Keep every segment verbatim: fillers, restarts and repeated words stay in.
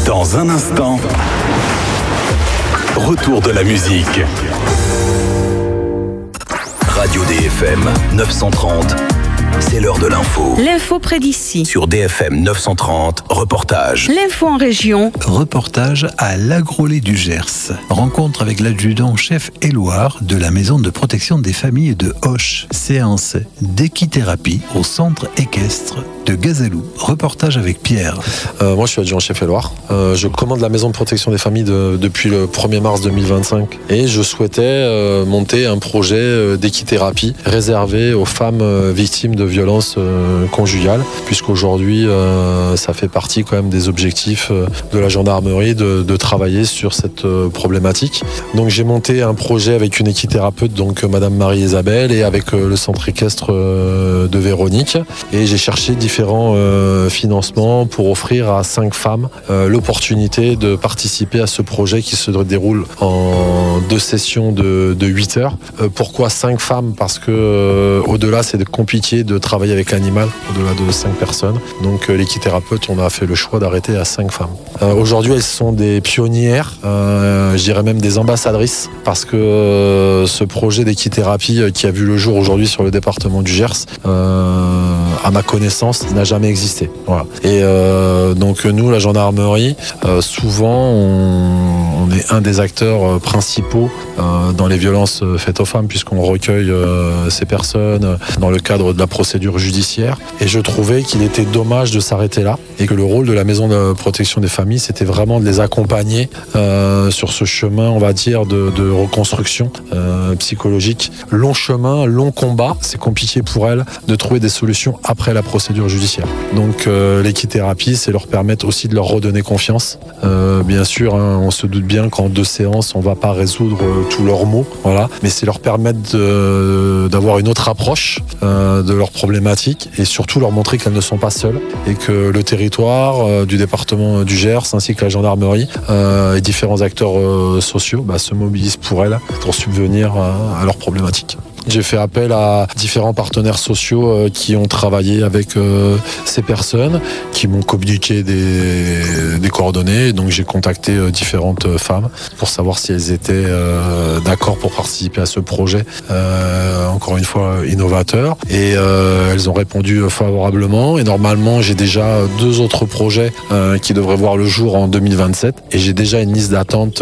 Dans un instant, retour de la musique. Radio D F M neuf cent trente, c'est l'heure de l'info. L'info près d'ici. Sur D F M neuf cent trente, reportage. L'info en région. Reportage à l'Agrolet du Gers. Rencontre avec l'adjudant-chef Éloire de la Maison de protection des familles de Auch. Séance d'équithérapie au centre équestre de Gazalou. Reportage avec Pierre. Euh, moi, je suis adjudant-chef Éloire. Euh, je commande la Maison de protection des familles de, depuis le premier mars deux mille vingt-cinq. Et je souhaitais euh, monter un projet euh, d'équithérapie réservé aux femmes euh, victimes de violences euh, conjugales, puisqu'aujourd'hui, euh, ça fait partie quand même des objectifs euh, de la gendarmerie de, de travailler sur cette euh, problématique. Donc, j'ai monté un projet avec une équithérapeute, donc euh, Madame Marie-Isabelle, et avec euh, le centre équestre euh, de Véronique. Et j'ai cherché différents euh, financements pour offrir à cinq femmes euh, l'opportunité de participer à ce projet qui se déroule en deux sessions de, de huit heures. Euh, pourquoi cinq femmes? Parce que euh, au-delà, c'est compliqué de travailler avec l'animal au-delà de cinq personnes. Donc euh, l'équithérapeute, on a fait le choix d'arrêter à cinq femmes. Euh, aujourd'hui, elles sont des pionnières, euh, je dirais même des ambassadrices, parce que euh, ce projet d'équithérapie euh, qui a vu le jour aujourd'hui sur le département du Gers, euh, à ma connaissance, n'a jamais existé. Voilà. Et euh, donc nous, la gendarmerie, euh, souvent, on, on est un des acteurs euh, principaux euh, dans les violences euh, faites aux femmes, puisqu'on recueille euh, ces personnes euh, dans le cadre de la procédure judiciaire. Et je trouvais qu'il était dommage de s'arrêter là, et que le rôle de la Maison de protection des familles, c'était vraiment de les accompagner euh, sur ce chemin, on va dire, de, de reconstruction euh, psychologique. Long chemin, long combat. C'est compliqué pour elles de trouver des solutions après la procédure judiciaire. Donc euh, l'équithérapie, c'est leur permettre aussi de leur redonner confiance. Euh, bien sûr, hein, on se doute bien qu'en deux séances, on ne va pas résoudre euh, tous leurs maux, voilà, mais c'est leur permettre de, d'avoir une autre approche euh, de leurs problématiques, et surtout leur montrer qu'elles ne sont pas seules, et que le territoire euh, du département du Gers ainsi que la gendarmerie euh, et différents acteurs euh, sociaux bah, se mobilisent pour elles, pour subvenir euh, à leurs problématiques. J'ai fait appel à différents partenaires sociaux euh, qui ont travaillé avec euh, ces personnes, qui m'ont communiqué des, des coordonnées. Donc j'ai contacté euh, différentes femmes pour savoir si elles étaient euh, d'accord pour participer à ce projet, euh, encore une fois innovateur. Et euh, elles ont répondu favorablement. Et normalement, j'ai déjà deux autres projets euh, qui devraient voir le jour en deux mille vingt-sept. Et j'ai déjà une liste d'attente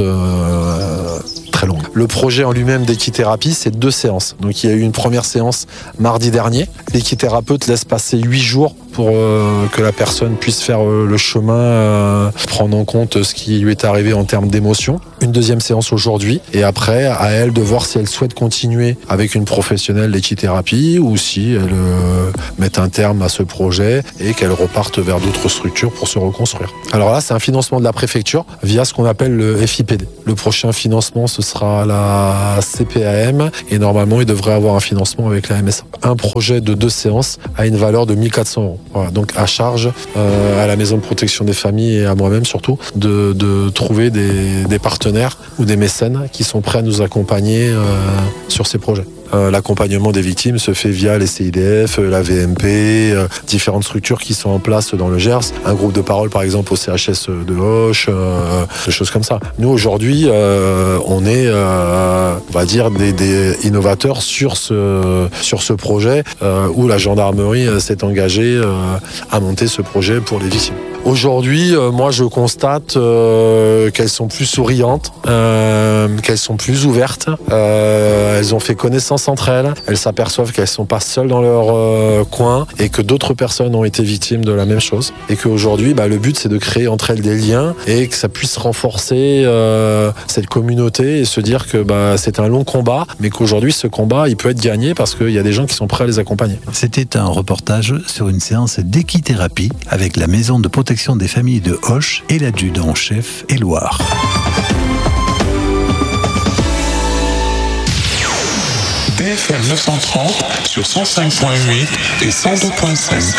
euh, très longue. Le projet en lui-même d'équithérapie, c'est deux séances. Donc il y a eu une première séance mardi dernier. L'équithérapeute laisse passer huit jours pour euh, que la personne puisse faire euh, le chemin, euh, prendre en compte ce qui lui est arrivé en termes d'émotion. Une deuxième séance aujourd'hui, et après, à elle de voir si elle souhaite continuer avec une professionnelle d'équithérapie ou si elle euh, met un terme à ce projet et qu'elle reparte vers d'autres structures pour se reconstruire. Alors là, c'est un financement de la préfecture via ce qu'on appelle le F I P D. Le prochain financement, ce sera la C P A M, et normalement, il devrait avoir un financement avec la M S A. Un projet de deux séances à une valeur de mille quatre cents euros. Voilà, donc à charge euh, à la Maison de protection des familles et à moi-même surtout de, de trouver des, des partenaires ou des mécènes qui sont prêts à nous accompagner euh, sur ces projets. Euh, l'accompagnement des victimes se fait via les C I D F, la V M P, euh, différentes structures qui sont en place dans le Gers, un groupe de parole par exemple au C H S de Auch, euh, des choses comme ça. Nous aujourd'hui, euh, on est, euh, on va dire, des, des innovateurs sur ce sur ce projet euh, où la gendarmerie euh, s'est engagée euh, à monter ce projet pour les victimes. Aujourd'hui, euh, moi, je constate euh, qu'elles sont plus souriantes, euh, qu'elles sont plus ouvertes. Euh, elles ont fait connaissance entre elles. Elles s'aperçoivent qu'elles sont pas seules dans leur euh, coin et que d'autres personnes ont été victimes de la même chose. Et qu'aujourd'hui, bah, le but, c'est de créer entre elles des liens et que ça puisse renforcer euh, cette communauté et se dire que bah, c'est un long combat, mais qu'aujourd'hui, ce combat, il peut être gagné parce qu'il y a des gens qui sont prêts à les accompagner. C'était un reportage sur une séance d'équithérapie avec la Maison de protection des familles de Auch et l'adjudant-chef Éloire. D F M neuf cent trente sur cent cinq point huit et cent deux point cinq.